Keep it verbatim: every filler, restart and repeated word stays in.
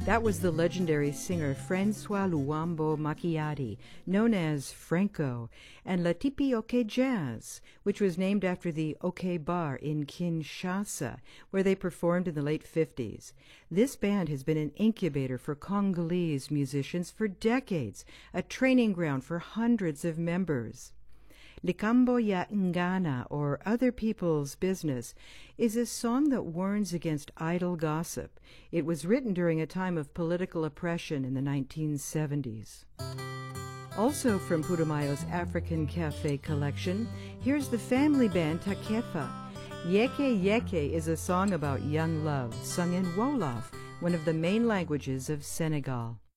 That was the legendary singer Francois Luambo Macchiati, known as Franco, and La Tipioke Jazz, which was named after the OK Bar in Kinshasa, where they performed in the late fifties. This band has been an incubator for Congolese musicians for decades, a training ground for hundreds of members. Likambo ya Ngana, or Other People's Business, is a song that warns against idle gossip. It was written during a time of political oppression in the nineteen seventies. Also from Putumayo's African Cafe collection, here's the family band Takefa. Yeke Yeke is a song about young love, sung in Wolof, one of the main languages of Senegal.